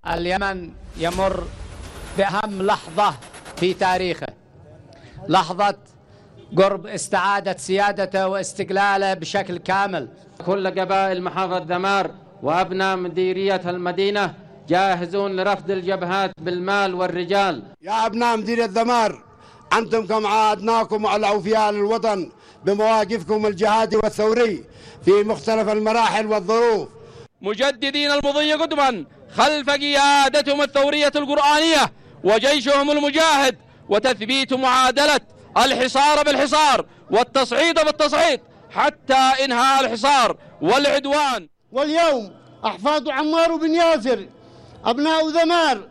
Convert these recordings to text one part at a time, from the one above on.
اليمن يمر بأهم لحظة في تاريخه، لحظة قرب استعادة سيادته واستقلاله بشكل كامل. كل قبائل محافظة ذمار وأبناء مديرية المدينة جاهزون لرفض الجبهات بالمال والرجال. يا أبناء مديرية ذمار، أنتم كما عاهدناكم على أوفياء للوطن بمواقفكم الجهادي والثوري في مختلف المراحل والظروف، مجددين المضي قدما خلف قيادتهم الثورية القرآنية وجيشهم المجاهد، وتثبيت معادلة الحصار بالحصار والتصعيد بالتصعيد حتى إنهاء الحصار والعدوان. واليوم أحفاد عمار بن ياسر أبناء ذمار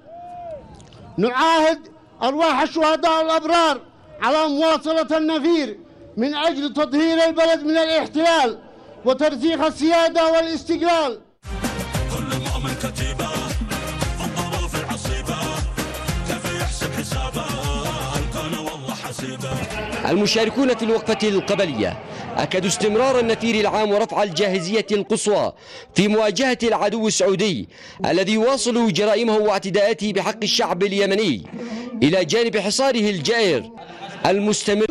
نعاهد أرواح الشهداء الأبرار على مواصلة النفير من أجل تطهير البلد من الاحتلال وترسيخ السيادة والاستقلال. كل مؤمن كتيبة الظروف العصيبة كيف يحسب حسابه الكون والله حسيبه. المشاركون في الوقفة القبلية أكدوا استمرار النفير العام ورفع الجاهزية القصوى في مواجهة العدو السعودي الذي يواصل جرائمه واعتداءاته بحق الشعب اليمني إلى جانب حصاره الجائر المستمر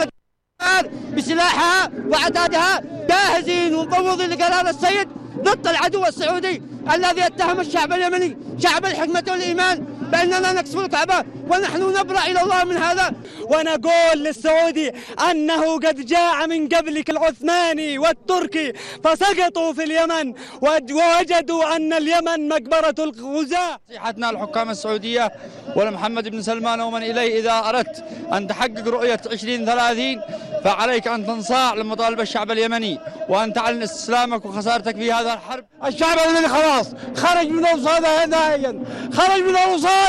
بسلاحها وعتادها، جاهزين ومفوضين لقرار السيد ضد العدو السعودي الذي يتهم الشعب اليمني شعب الحكمة والإيمان بأننا نكسب الكعبة، ونحن نبرأ إلى الله من هذا. ونقول للسعودي أنه قد جاء من قبلك العثماني والتركي فسقطوا في اليمن ووجدوا أن اليمن مقبرة الغزاة. نصيحتنا الحكام السعودية ولمحمد بن سلمان ومن إليه، إذا أردت أن تحقق رؤية 2030 فعليك أن تنصاع لمطالب الشعب اليمني وأن تعلن استسلامك وخسارتك في هذا الحرب. الشعب اليمني خلاص خرج من الوصاية نهائيا، خرج من الوصاية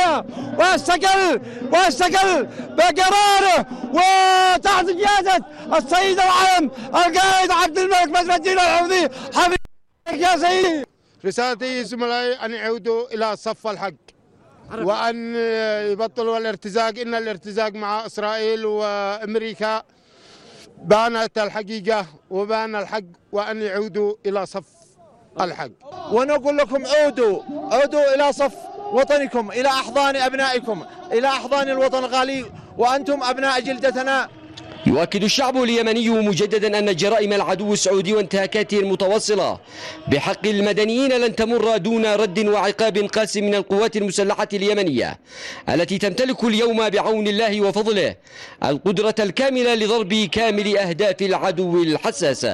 واستقل بقراره وتحت قيادة السيد العام القائد عبد الملك بدر الدين الحوثي. حفظك يا سيدي. رسالتي زملائي أن يعودوا إلى صف الحق وأن يبطلوا الارتزاق. إن الارتزاق مع إسرائيل وأمريكا بانت الحقيقة وبان الحق، وأن يعودوا إلى صف الحق. ونقول لكم عودوا إلى صف وطنكم، إلى أحضان أبنائكم، إلى أحضان الوطن الغالي، وأنتم أبناء جلدتنا. يؤكد الشعب اليمني مجددا أن جرائم العدو السعودي وانتهاكاته المتواصلة بحق المدنيين لن تمر دون رد وعقاب قاس من القوات المسلحة اليمنية التي تمتلك اليوم بعون الله وفضله القدرة الكاملة لضرب كامل أهداف العدو الحساسة.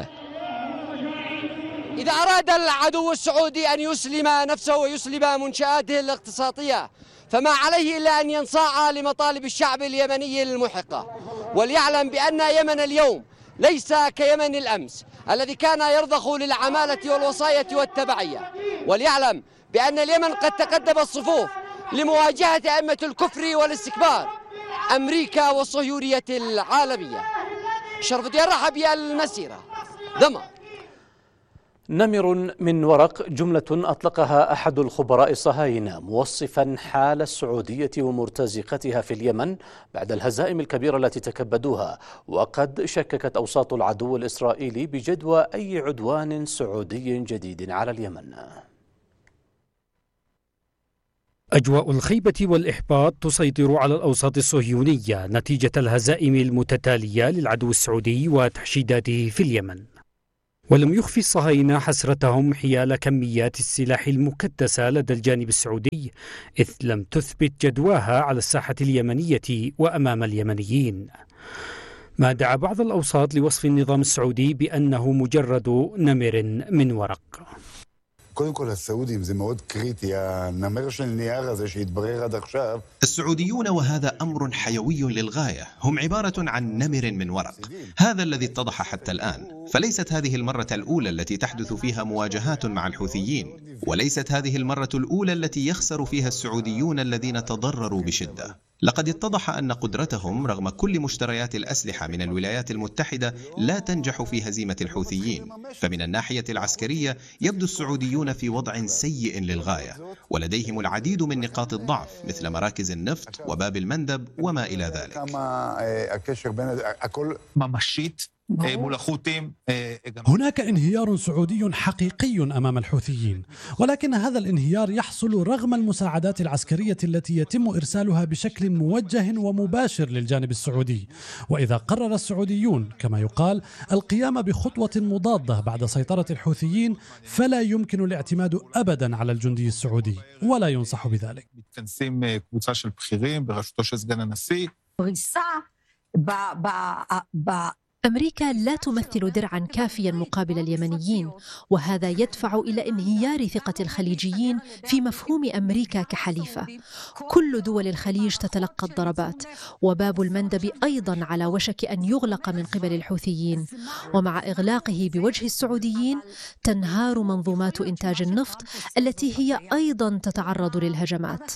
إذا أراد العدو السعودي أن يسلم نفسه ويسلم منشآته الاقتصادية فما عليه إلا أن ينصاع لمطالب الشعب اليمني المحقة، وليعلم بأن يمن اليوم ليس كيمن الأمس الذي كان يرضخ للعمالة والوصاية والتبعية، وليعلم بأن اليمن قد تقدم الصفوف لمواجهة أئمة الكفر والاستكبار أمريكا والصهيونية العالمية. شرف الدين رحبي، المسيرة، ذمار. نمر من ورق، جملة أطلقها أحد الخبراء الصهاينة موصفا حال السعودية ومرتزقتها في اليمن بعد الهزائم الكبيرة التي تكبدوها، وقد شككت أوساط العدو الإسرائيلي بجدوى أي عدوان سعودي جديد على اليمن. أجواء الخيبة والإحباط تسيطر على الأوساط الصهيونية نتيجة الهزائم المتتالية للعدو السعودي وتحشيداته في اليمن، ولم يخفي الصهاينة حسرتهم حيال كميات السلاح المكدسة لدى الجانب السعودي، إذ لم تثبت جدواها على الساحة اليمنية وأمام اليمنيين، ما دعا بعض الأوساط لوصف النظام السعودي بأنه مجرد نمر من ورق. קודם כל הסעודים זה מאוד קריטי, הנמר של נייר הזה שהתברר עד עכשיו. السعوديون وهذا أمر حيوي للغاية هم عبارة عن نمر من ورق، هذا الذي اتضح حتى الآن. فليست هذه المرة الأولى التي تحدث فيها مواجهات مع الحوثيين، وليست هذه المرة الأولى التي يخسر فيها السعوديون الذين تضرروا بشدة. لقد اتضح أن قدرتهم رغم كل مشتريات الأسلحة من الولايات المتحدة لا تنجح في هزيمة الحوثيين. فمن الناحية العسكرية يبدو السعوديون في وضع سيء للغاية، ولديهم العديد من نقاط الضعف مثل مراكز النفط وباب المندب وما إلى ذلك. ما هناك انهيار سعودي حقيقي أمام الحوثيين، ولكن هذا الانهيار يحصل رغم المساعدات العسكرية التي يتم إرسالها بشكل موجه ومباشر للجانب السعودي. وإذا قرر السعوديون كما يقال القيام بخطوة مضادة بعد سيطرة الحوثيين فلا يمكن الاعتماد أبدا على الجندي السعودي، ولا ينصح بذلك. أمريكا لا تمثل درعا كافيا مقابل اليمنيين، وهذا يدفع إلى انهيار ثقة الخليجيين في مفهوم أمريكا كحليفة. كل دول الخليج تتلقى الضربات، وباب المندب أيضا على وشك أن يغلق من قبل الحوثيين، ومع إغلاقه بوجه السعوديين تنهار منظومات إنتاج النفط التي هي أيضا تتعرض للهجمات.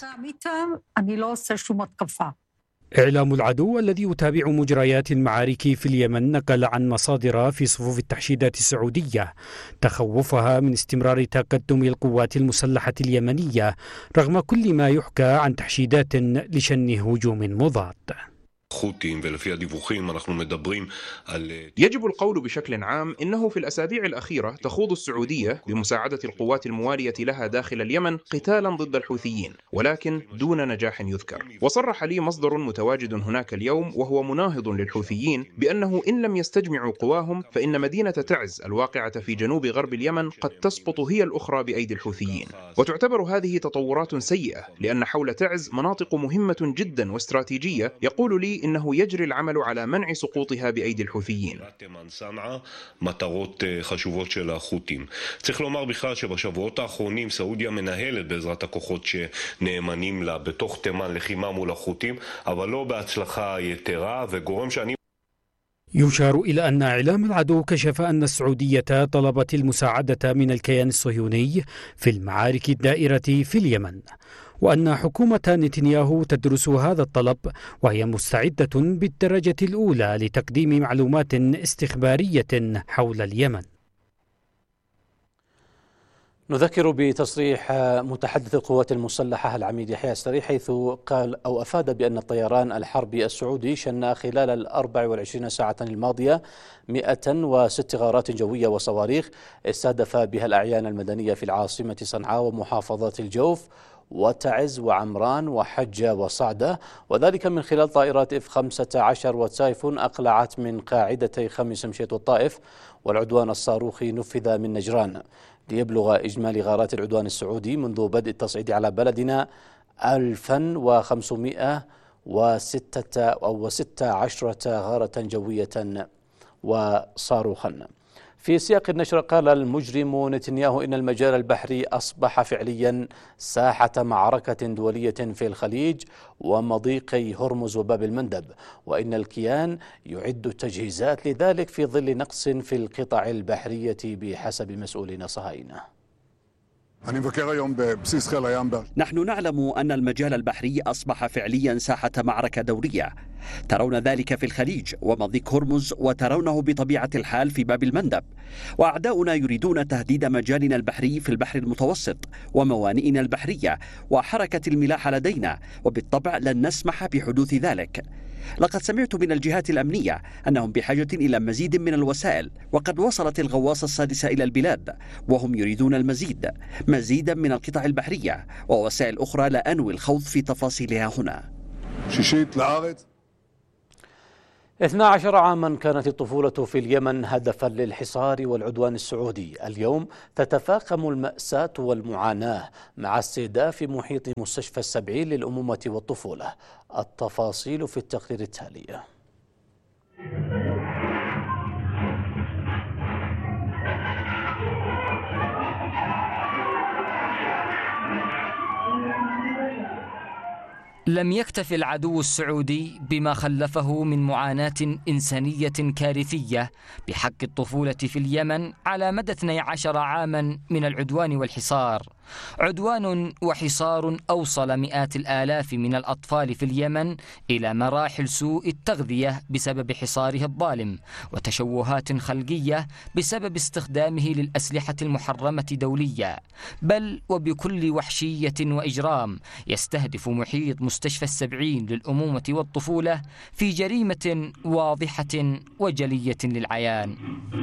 إعلام العدو الذي يتابع مجريات المعارك في اليمن نقل عن مصادر في صفوف التحشيدات السعودية تخوفها من استمرار تقدم القوات المسلحة اليمنية رغم كل ما يحكى عن تحشيدات لشن هجوم مضاد. يجب القول بشكل عام إنه في الأسابيع الأخيرة تخوض السعودية بمساعدة القوات الموالية لها داخل اليمن قتالا ضد الحوثيين، ولكن دون نجاح يذكر. وصرح لي مصدر متواجد هناك اليوم وهو مناهض للحوثيين بأنه إن لم يستجمعوا قواهم فإن مدينة تعز الواقعة في جنوب غرب اليمن قد تسقط هي الأخرى بأيدي الحوثيين. وتعتبر هذه تطورات سيئة لأن حول تعز مناطق مهمة جدا واستراتيجية يقول لي إنه يجري العمل على منع سقوطها بأيدي الحوثيين. מטרות חשובות של החות'ים. צריך לומר בכלל שבשבועות האחרונים סעודיה מנהלת בעזרת הכוחות שנאמנים לה בתוך תימן לחימה מול החות'ים, אבל לא בהצלחה יתרה, וגורם שאני يشار إلى أن إعلام العدو كشف أن السعودية طلبت المساعدة من الكيان الصهيوني في المعارك الدائرة في اليمن، وأن حكومة نتنياهو تدرس هذا الطلب وهي مستعدة بالدرجة الأولى لتقديم معلومات استخبارية حول اليمن. نذكر بتصريح متحدث القوات المسلحة العميد يحيى السري، حيث قال أو أفاد بأن الطيران الحربي السعودي شن خلال 24 ساعة الماضية 106 غارات جوية وصواريخ استهدف بها الأعيان المدنية في العاصمة صنعاء ومحافظات الجوف وتعز وعمران وحجة وصعدة، وذلك من خلال طائرات F-15 وتايفون أقلعت من قاعدتي خميس مشيط والطائف، والعدوان الصاروخي نفذ من نجران، ليبلغ إجمالي غارات العدوان السعودي منذ بدء التصعيد على بلدنا 1516 غارة جوية وصاروخا. في سياق النشر قال المجرم نتنياهو إن المجال البحري أصبح فعليا ساحة معركة دولية في الخليج ومضيقي هرمز وباب المندب، وإن الكيان يعد التجهيزات لذلك في ظل نقص في القطع البحرية بحسب مسؤولين صهاينة. نحن نعلم أن المجال البحري أصبح فعليا ساحة معركة دورية، ترون ذلك في الخليج ومضيق هرمز، وترونه بطبيعة الحال في باب المندب، وأعداؤنا يريدون تهديد مجالنا البحري في البحر المتوسط وموانئنا البحرية وحركة الملاحة لدينا، وبالطبع لن نسمح بحدوث ذلك. لقد سمعت من الجهات الأمنية أنهم بحاجة إلى مزيد من الوسائل، وقد وصلت الغواصة السادسة إلى البلاد وهم يريدون المزيد، مزيدا من القطع البحرية ووسائل أخرى لا أنوي الخوض في تفاصيلها هنا. 12 عاما كانت الطفولة في اليمن هدفا للحصار والعدوان السعودي. اليوم تتفاقم المأساة والمعاناة مع استهداف محيط مستشفى السبعين للأمومة والطفولة. التفاصيل في التقرير التالي. لم يكتف العدو السعودي بما خلفه من معاناة إنسانية كارثية بحق الطفولة في اليمن على مدى 12 عاما من العدوان والحصار. عدوان وحصار أوصل مئات الآلاف من الأطفال في اليمن إلى مراحل سوء التغذية بسبب حصاره الظالم، وتشوهات خلقية بسبب استخدامه للأسلحة المحرمة دوليا، بل وبكل وحشية وإجرام يستهدف محيط مستشفى السبعين للأمومة والطفولة في جريمة واضحة وجلية للعيان.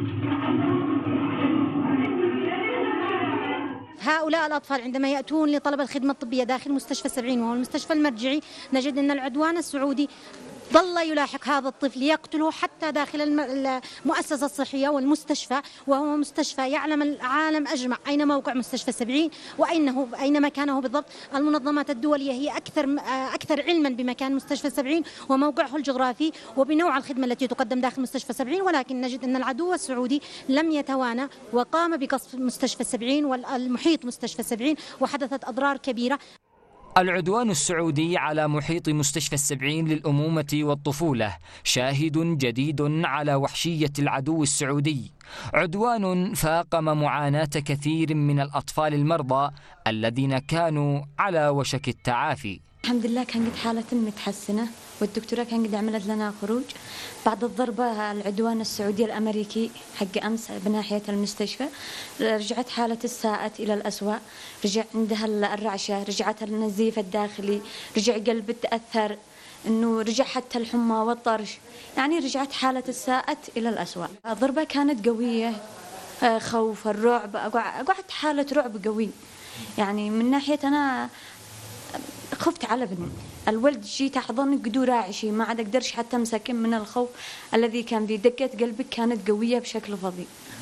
هؤلاء الأطفال عندما يأتون لطلب الخدمة الطبية داخل مستشفى السبعين وهو المستشفى المرجعي، نجد أن العدوان السعودي ظل يلاحق هذا الطفل يقتله حتى داخل المؤسسة الصحية والمستشفى، وهو مستشفى يعلم العالم أجمع أين موقع مستشفى السبعين وأين مكانه بالضبط. المنظمات الدولية هي أكثر علما بمكان مستشفى السبعين وموقعه الجغرافي وبنوع الخدمة التي تقدم داخل مستشفى السبعين، ولكن نجد أن العدو السعودي لم يتوانى وقام بقصف مستشفى السبعين والمحيط مستشفى السبعين، وحدثت أضرار كبيرة. العدوان السعودي على محيط مستشفى السبعين للأمومة والطفولة شاهد جديد على وحشية العدو السعودي، عدوان فاقم معاناة كثير من الأطفال المرضى الذين كانوا على وشك التعافي. الحمد لله كان قد حالتهم متحسنة، والدكتورة كان قد عملت لنا خروج بعد الضربة العدوان السعودي الأمريكي حق أمس بناحية المستشفى. رجعت حالة الساءت إلى الأسوأ، رجع عندها الرعشة، رجعت النزيف الداخلي، رجع قلب تأثر، إنه رجع حتى الحمى والطرش، يعني رجعت حالة الساءت إلى الأسوأ. الضربة كانت قوية، خوف، الرعب، قعدت حالة رعب قوي، يعني من ناحية أنا خفت على ابني. الولد جيت أحضن قدور راعشي، ما عاد أقدرش حتى أمسكه من الخوف الذي كان فيه. دقة قلبك كانت قوية بشكل فظيع.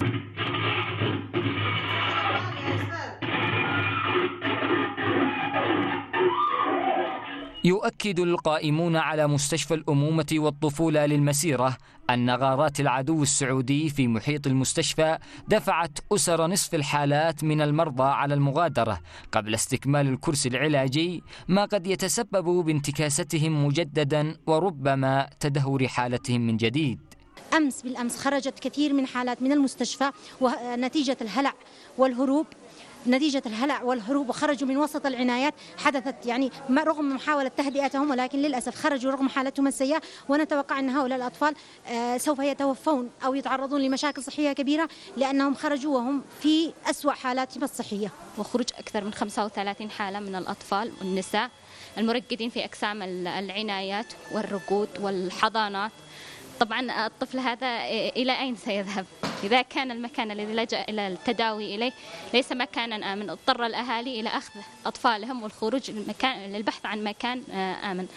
يؤكد القائمون على مستشفى الأمومة والطفولة للمسيرة أن غارات العدو السعودي في محيط المستشفى دفعت أسر نصف الحالات من المرضى على المغادرة قبل استكمال الكورس العلاجي، ما قد يتسبب بانتكاستهم مجددا وربما تدهور حالتهم من جديد. بالأمس خرجت كثير من حالات من المستشفى ونتيجة الهلع والهروب وخرجوا من وسط العنايات. حدثت يعني رغم محاولة تهدئتهم، ولكن للأسف خرجوا رغم حالتهم السيئة، ونتوقع أن هؤلاء الأطفال سوف يتوفون أو يتعرضون لمشاكل صحية كبيرة لأنهم خرجوا وهم في أسوأ حالاتهم الصحية. وخروج أكثر من 35 حالة من الأطفال والنساء المرقدين في أقسام العنايات والرقود والحضانات. طبعا الطفل هذا إلى أين سيذهب؟ إذا كان المكان الذي لجأ إلى التداوي إليه ليس مكانا آمن، اضطر الأهالي إلى أخذ أطفالهم والخروج للبحث عن مكان آمن.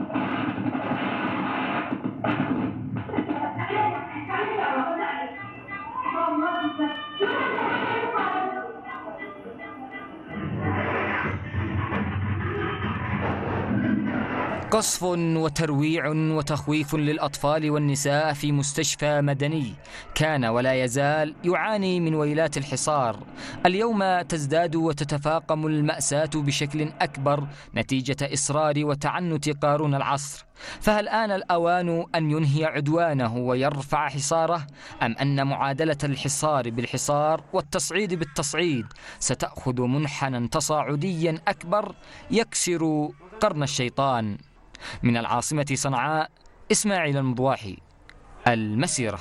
قصف وترويع وتخويف للأطفال والنساء في مستشفى مدني كان ولا يزال يعاني من ويلات الحصار. اليوم تزداد وتتفاقم المأساة بشكل أكبر نتيجة إصرار وتعنت قارون العصر، فهل آن الأوان أن ينهي عدوانه ويرفع حصاره، أم أن معادلة الحصار بالحصار والتصعيد بالتصعيد ستأخذ منحنى تصاعديا أكبر يكسر قرن الشيطان؟ من العاصمة صنعاء، إسماعيل المضواحي، المسيرة.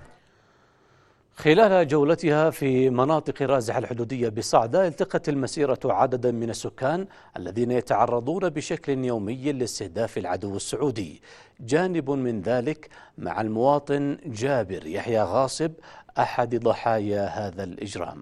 خلال جولتها في مناطق رازح الحدودية بصعدة، التقت المسيرة عددا من السكان الذين يتعرضون بشكل يومي لاستهداف العدو السعودي. جانب من ذلك مع المواطن جابر يحيى غاصب، أحد ضحايا هذا الإجرام.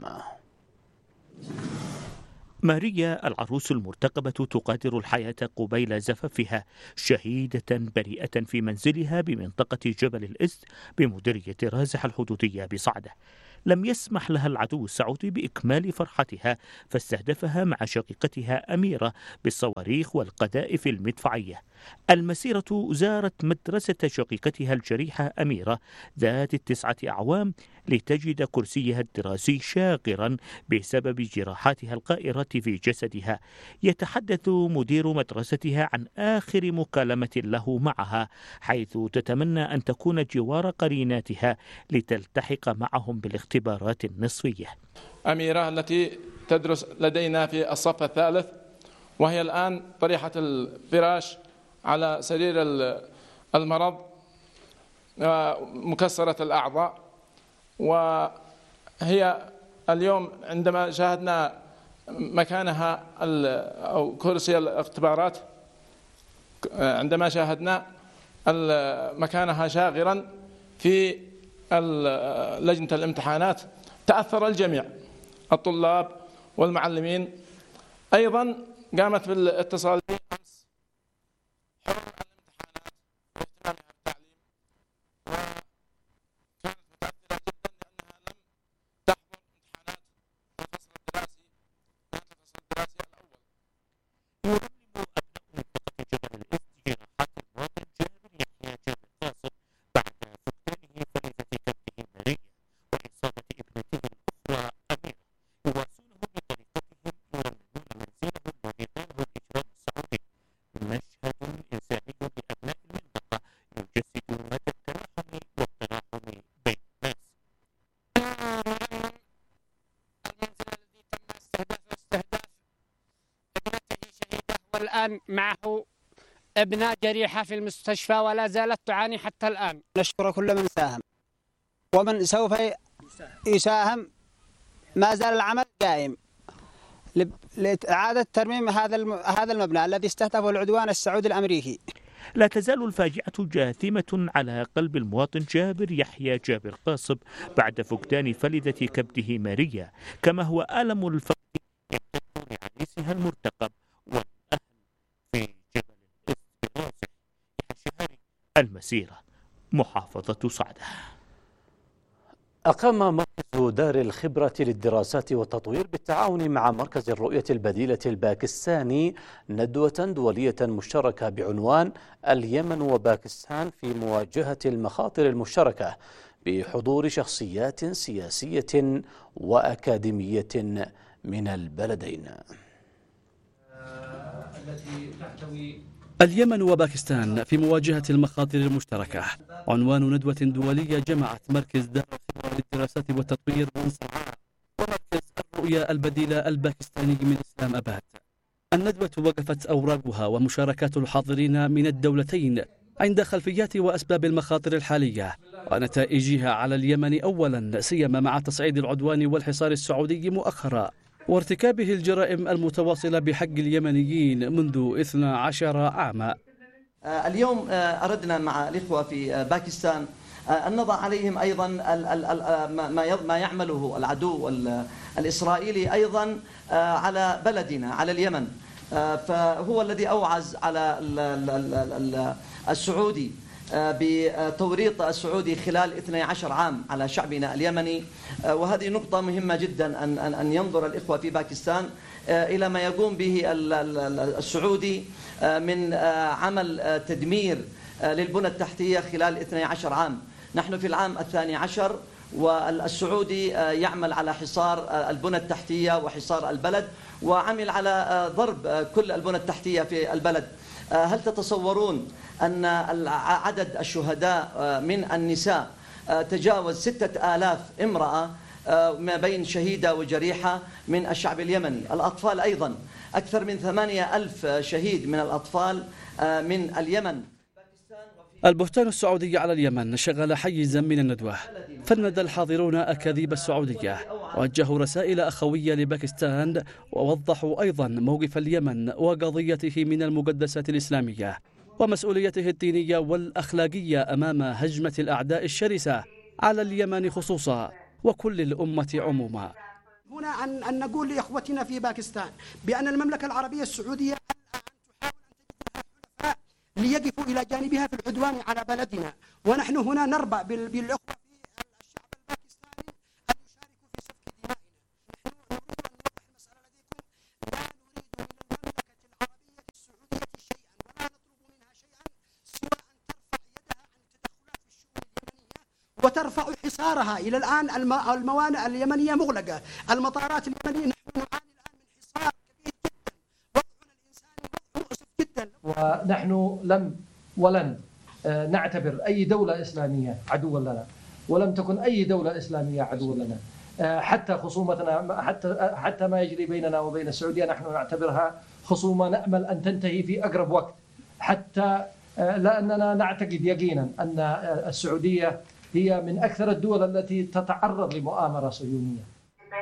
ماريا العروس المرتقبة تقاتل الحياة قبيل زفافها، شهيدة بريئة في منزلها بمنطقة جبل الإز بمديرية رازح الحدودية بصعدة. لم يسمح لها العدو السعودي بإكمال فرحتها، فاستهدفها مع شقيقتها أميرة بالصواريخ والقذائف المدفعية. المسيرة زارت مدرسة شقيقتها الجريحة أميرة ذات 9 أعوام لتجد كرسيها الدراسي شاغرا بسبب جراحاتها القائرة في جسدها. يتحدث مدير مدرستها عن آخر مكالمة له معها، حيث تتمنى أن تكون جوار قريناتها لتلتحق معهم بالاختبارات النصفية. أميرة التي تدرس لدينا في الصف الثالث، وهي الآن طريحة الفراش على سرير المرض مكسرة الأعضاء. وهي اليوم عندما شاهدنا مكانها أو كرسي الاختبارات، عندما شاهدنا مكانها شاغرا في لجنة الامتحانات، تأثر الجميع، الطلاب والمعلمين. أيضا قامت بالاتصال بي أمس حول الامتحانات واهتمامها بالتعليم، وكانت متأثرة جدا لأنها لم تحضر امتحانات الفصل الدراسي الأول. والآن معه ابنة جريحة في المستشفى ولا زالت تعاني حتى الآن. نشكر كل من ساهم ومن سوف يساهم. ما زال العمل قائم لإعادة ترميم هذا المبنى الذي استهدفه العدوان السعودي الأمريكي. لا تزال الفاجعة جاثمة على قلب المواطن جابر يحيى جابر قاصب بعد فقدان فلذة كبده ماريا، كما هو ألم الفقد يمتد لعريسها المرتقب والأهل في جبل الإسد براسه شهر المسيرة محافظة صعدة. أقام مركز دار الخبرة للدراسات والتطوير بالتعاون مع مركز الرؤية البديلة الباكستاني ندوة دولية مشتركة بعنوان اليمن وباكستان في مواجهة المخاطر المشتركة، بحضور شخصيات سياسية وأكاديمية من البلدين. اليمن وباكستان في مواجهة المخاطر المشتركة، عنوان ندوة دولية جمعت مركز دار الخبرة للدراسات والتطوير من صنعاء ومركز الرؤية البديلة الباكستاني من إسلام أباد. الندوة وقفت أوراقها ومشاركات الحاضرين من الدولتين عند خلفيات وأسباب المخاطر الحالية ونتائجها على اليمن أولا، سيما مع تصعيد العدوان والحصار السعودي مؤخرا وارتكابه الجرائم المتواصلة بحق اليمنيين منذ 12 عاما. اليوم أردنا مع الإخوة في باكستان أن نضع عليهم أيضا ما يعمله العدو الإسرائيلي أيضا على بلدنا، على اليمن. فهو الذي أوعز على السعودي بتوريط السعودي خلال 12 عام على شعبنا اليمني. وهذه نقطة مهمة جدا أن ينظر الإخوة في باكستان إلى ما يقوم به السعودي من عمل تدمير للبنى التحتية خلال 12 عام. نحن في العام 12 والسعودي يعمل على حصار البنى التحتية وحصار البلد، وعمل على ضرب كل البنى التحتية في البلد. هل تتصورون أن عدد الشهداء من النساء تجاوز 6000 امرأة، ما بين شهيدة وجريحة من الشعب اليمني. الأطفال أيضا أكثر من 8000 شهيد من الأطفال من اليمن. البهتان السعودي على اليمن شغل حيزا من الندوة، فند الحاضرون أكاذيب السعودية، وجهوا رسائل أخوية لباكستان، ووضحوا أيضا موقف اليمن وقضيته من المقدسات الإسلامية ومسؤوليته الدينية والأخلاقية أمام هجمة الأعداء الشرسة على اليمن خصوصا وكل الأمة عموما. هنا أن نقول لإخوتنا في باكستان بأن المملكة العربية السعودية ليقفوا إلى جانبها في العدوان على بلدنا، ونحن هنا نربأ بالإخوة في الشعب الباكستاني أن يشاركوا في سفك دمائنا. نحن نريد أن نوضح المسألة لديكم، لا نريد من المملكة العربية السعودية شيئا ولا نطلب منها شيئا سوى أن ترفع يدها عن التدخلات في الشؤون اليمنية وترفع حصارها. إلى الآن الموانئ اليمنية مغلقة، المطارات اليمنية نحن نعاني الآن من حصار كبير جدا، وضعنا الإنساني وضع مؤسف جدا. ونحن ولن نعتبر أي دولة إسلامية عدوا لنا، ولم تكن أي دولة إسلامية عدوا لنا. حتى خصومتنا حتى ما يجري بيننا وبين السعودية نحن نعتبرها خصومة نأمل أن تنتهي في أقرب وقت، حتى لأننا نعتقد يقينا أن السعودية هي من أكثر الدول التي تتعرض لمؤامرة صهيونية.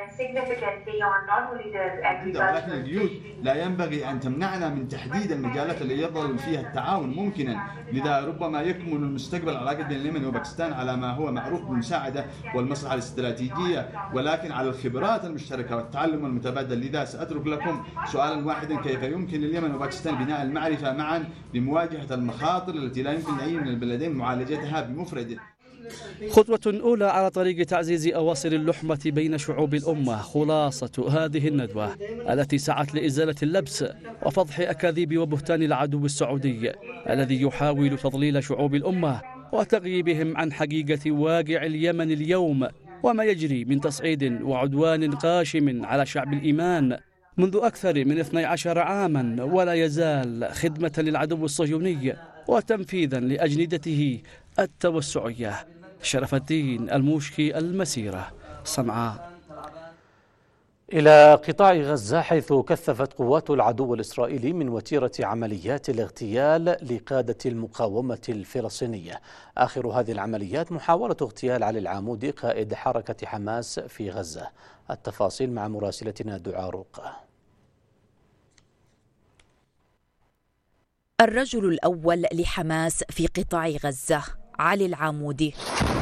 ولكن الجيوش لا ينبغي أن تمنعنا من تحديد المجالات اللي يظل فيها التعاون ممكنا، لذا ربما يكمن المستقبل العلاقات بين اليمن وباكستان على ما هو معروف بالمساعدة والمصلحة الاستراتيجية، ولكن على الخبرات المشتركة والتعلم المتبادل. لذا سأترك لكم سؤالا واحدا: كيف يمكن لليمن وباكستان بناء المعرفة معا لمواجهة المخاطر التي لا يمكن لأي من البلدين معالجتها بمفرده؟ خطوة أولى على طريق تعزيز أواصر اللحمة بين شعوب الأمة. خلاصة هذه الندوة التي سعت لإزالة اللبس وفضح أكاذيب وبهتان العدو السعودي الذي يحاول تضليل شعوب الأمة وتغييبهم عن حقيقة واقع اليمن اليوم وما يجري من تصعيد وعدوان غاشم على شعب الإيمان منذ أكثر من 12 عاما، ولا يزال خدمة للعدو الصهيوني وتنفيذا لأجندته التوسعية. شرف الدين الموشكي، المسيرة، صنعاء. إلى قطاع غزة، حيث كثفت قوات العدو الإسرائيلي من وتيرة عمليات الاغتيال لقادة المقاومة الفلسطينية. آخر هذه العمليات محاولة اغتيال علي العامودي قائد حركة حماس في غزة. التفاصيل مع مراسلتنا دعاء رقة. الرجل الأول لحماس في قطاع غزة علي العامودي،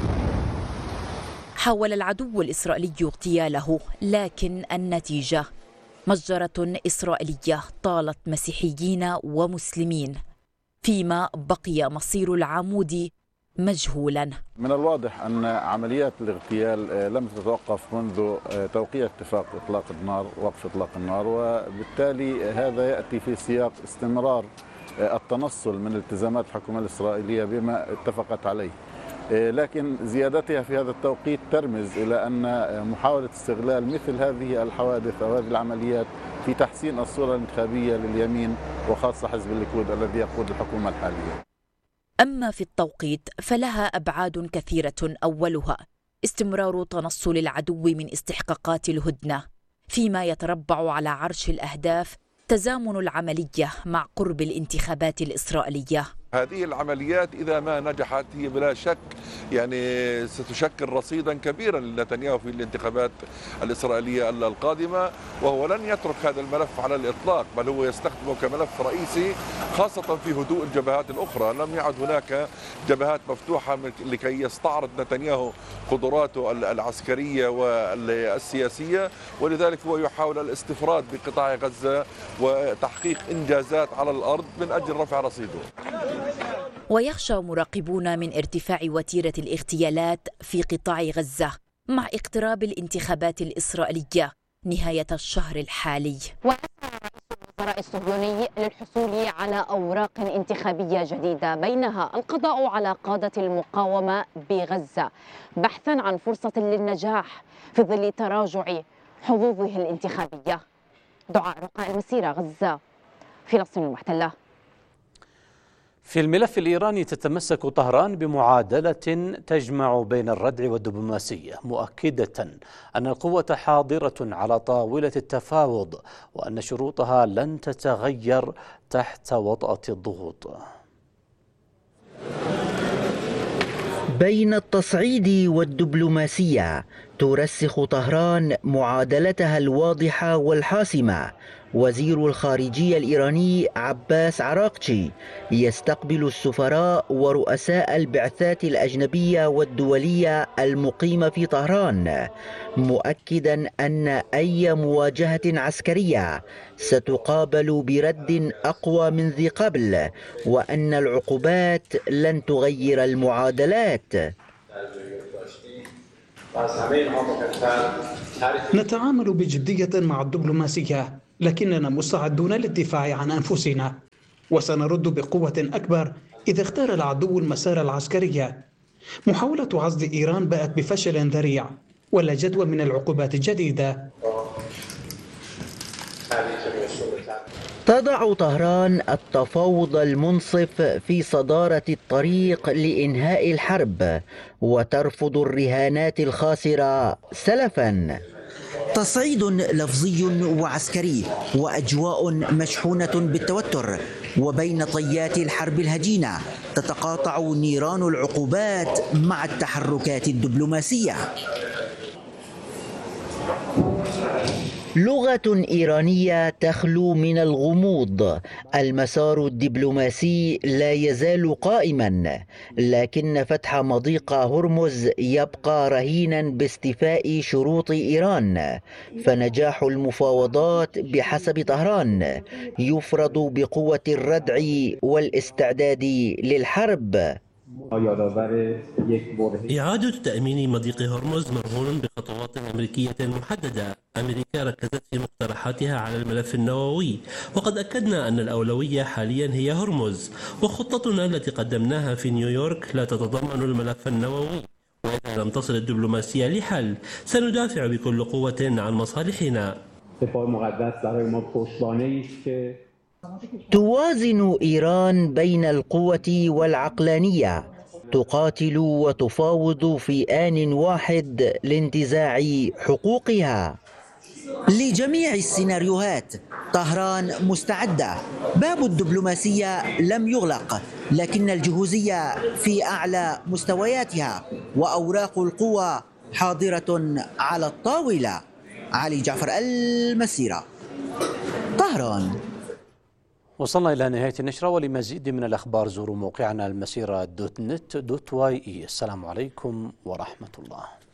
حاول العدو الإسرائيلي اغتياله، لكن النتيجة مجزرة إسرائيلية طالت مسيحيين ومسلمين، فيما بقي مصير العامودي مجهولا. من الواضح أن عمليات الاغتيال لم تتوقف منذ توقيع اتفاق إطلاق النار، وقف إطلاق النار، وبالتالي هذا يأتي في سياق استمرار التنصل من التزامات الحكومة الإسرائيلية بما اتفقت عليه، لكن زيادتها في هذا التوقيت ترمز إلى أن محاولة استغلال مثل هذه الحوادث أو هذه العمليات في تحسين الصورة الانتخابية لليمين وخاصة حزب الليكود الذي يقود الحكومة الحالية. أما في التوقيت فلها أبعاد كثيرة، أولها استمرار تنصل العدو من استحقاقات الهدنة، فيما يتربع على عرش الأهداف تزامن العملية مع قرب الانتخابات الإسرائيلية. هذه العمليات إذا ما نجحت هي بلا شك ستشكل رصيدا كبيرا لنتنياهو في الانتخابات الإسرائيلية القادمة، وهو لن يترك هذا الملف على الإطلاق، بل هو يستخدمه كملف رئيسي، خاصة في هدوء الجبهات الأخرى. لم يعد هناك جبهات مفتوحة لكي يستعرض نتنياهو قدراته العسكرية والسياسية، ولذلك هو يحاول الاستفراد بقطاع غزة وتحقيق إنجازات على الأرض من أجل رفع رصيده. ويخشى مراقبون من ارتفاع وتيرة الاغتيالات في قطاع غزة مع اقتراب الانتخابات الإسرائيلية نهاية الشهر الحالي. وأسعى رئيس الوزراء الصهيوني للحصول على أوراق انتخابية جديدة، بينها القضاء على قادة المقاومة بغزة بحثا عن فرصة للنجاح في ظل تراجع حظوظه الانتخابية. دعاء رقاء، المسيرة، غزة، فلسطين المحتلة. في الملف الإيراني تتمسك طهران بمعادلة تجمع بين الردع والدبلوماسية، مؤكدة أن القوة حاضرة على طاولة التفاوض وأن شروطها لن تتغير تحت وطأة الضغوط. بين التصعيد والدبلوماسية ترسخ طهران معادلتها الواضحة والحاسمة. وزير الخارجية الإيراني عباس عراقچي يستقبل السفراء ورؤساء البعثات الأجنبية والدولية المقيمة في طهران، مؤكدا أن أي مواجهة عسكرية ستقابل برد أقوى من ذي قبل، وأن العقوبات لن تغير المعادلات. نتعامل بجدية مع الدبلوماسية، لكننا مستعدون للدفاع عن أنفسنا، وسنرد بقوة أكبر إذا اختار العدو المسار العسكري. محاولة عزل إيران باءت بفشل ذريع، ولا جدوى من العقوبات الجديدة. تضع طهران التفاوض المنصف في صدارة الطريق لإنهاء الحرب وترفض الرهانات الخاسرة سلفا. تصعيد لفظي وعسكري وأجواء مشحونة بالتوتر، وبين طيات الحرب الهجينة تتقاطع نيران العقوبات مع التحركات الدبلوماسية. لغة إيرانية تخلو من الغموض، المسار الدبلوماسي لا يزال قائما، لكن فتح مضيق هرمز يبقى رهينا باستيفاء شروط إيران، فنجاح المفاوضات بحسب طهران يفرض بقوة الردع والاستعداد للحرب. إعادة تأمين مضيق هرمز مرهون بخطوات أمريكية محددة. أمريكا ركزت في مقترحاتها على الملف النووي، وقد أكدنا أن الأولوية حاليا هي هرمز، وخطتنا التي قدمناها في نيويورك لا تتضمن الملف النووي، وإذا لم تصل الدبلوماسية لحل سندافع بكل قوة عن مصالحنا. توازن إيران بين القوة والعقلانية، تقاتل وتفاوض في آن واحد لانتزاع حقوقها. لجميع السيناريوهات طهران مستعدة، باب الدبلوماسية لم يغلق، لكن الجهوزية في أعلى مستوياتها وأوراق القوى حاضرة على الطاولة. علي جعفر، المسيرة، طهران. وصلنا إلى نهاية النشرة، ولمزيد من الأخبار زوروا موقعنا المسيرة.net.ye. السلام عليكم ورحمة الله.